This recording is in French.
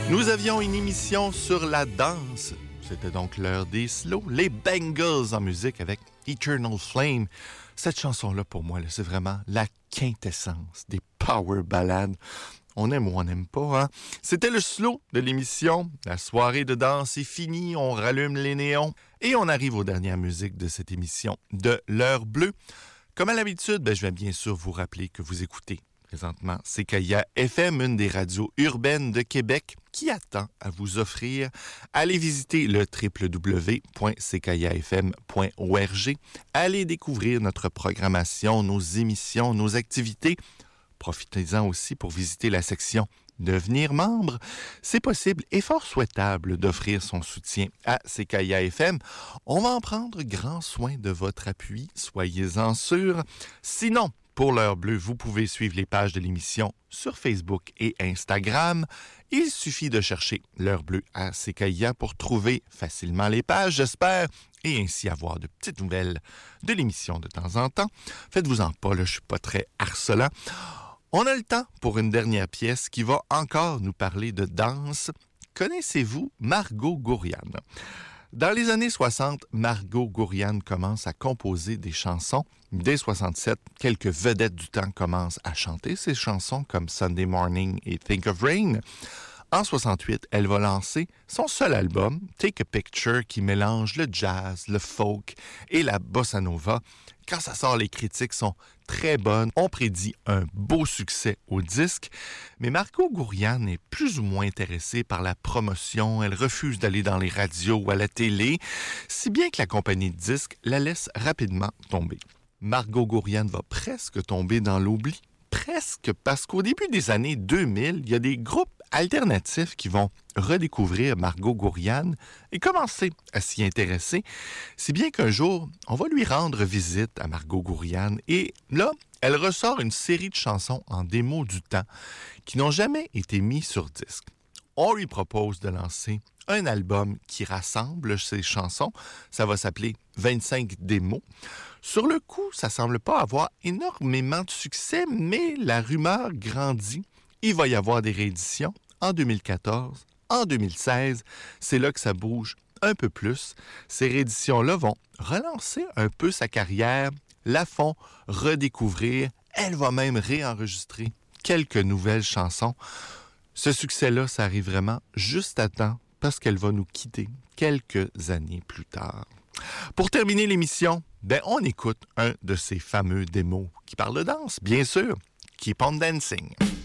Nous avions une émission sur la danse. C'était donc l'heure des slows. Les Bengals en musique avec Eternal Flame. Cette chanson-là, pour moi, là, c'est vraiment la quintessence des power ballades. On aime ou on n'aime pas, hein? C'était le slow de l'émission. La soirée de danse est finie. On rallume les néons. Et on arrive aux dernières musiques de cette émission de l'heure bleue. Comme à l'habitude, je vais bien sûr vous rappeler que vous écoutez présentement CKIA FM, une des radios urbaines de Québec, qui attend à vous offrir. Allez visiter le www.ckiafm.org. Allez découvrir notre programmation, nos émissions, nos activités. Profitez-en aussi pour visiter la section Devenir membre. C'est possible et fort souhaitable d'offrir son soutien à CKIA FM. On va en prendre grand soin de votre appui, soyez-en sûrs. Sinon, pour l'heure bleue, vous pouvez suivre les pages de l'émission sur Facebook et Instagram. Il suffit de chercher l'heure bleue à CKIA pour trouver facilement les pages, j'espère, et ainsi avoir de petites nouvelles de l'émission de temps en temps. Faites-vous-en pas, là, je suis pas très harcelant. On a le temps pour une dernière pièce qui va encore nous parler de danse. Connaissez-vous Margot Gouriane? Dans les années 60, Margot Gouriane commence à composer des chansons. Dès 67, quelques vedettes du temps commencent à chanter ces chansons comme Sunday Morning et Think of Rain. En 68, elle va lancer son seul album, Take a Picture, qui mélange le jazz, le folk et la bossa nova. Quand ça sort, les critiques sont très bonnes. On prédit un beau succès au disque. Mais Margot Gouriane est plus ou moins intéressée par la promotion. Elle refuse d'aller dans les radios ou à la télé, si bien que la compagnie de disques la laisse rapidement tomber. Margot Gouriane va presque tomber dans l'oubli. Presque, parce qu'au début des années 2000, il y a des groupes alternatifs qui vont redécouvrir Margot Gouriane et commencer à s'y intéresser. Si bien qu'un jour, on va lui rendre visite à Margot Gouriane et là, elle ressort une série de chansons en démo du temps qui n'ont jamais été mis sur disque. On lui propose de lancer un album qui rassemble ces chansons. Ça va s'appeler 25 démos. Sur le coup, ça semble pas avoir énormément de succès, mais la rumeur grandit. Il va y avoir des rééditions en 2014, en 2016. C'est là que ça bouge un peu plus. Ces rééditions-là vont relancer un peu sa carrière, la font redécouvrir. Elle va même réenregistrer quelques nouvelles chansons. Ce succès-là, ça arrive vraiment juste à temps parce qu'elle va nous quitter quelques années plus tard. Pour terminer l'émission, on écoute un de ces fameux démos qui parle de danse, bien sûr, Keep on Dancing.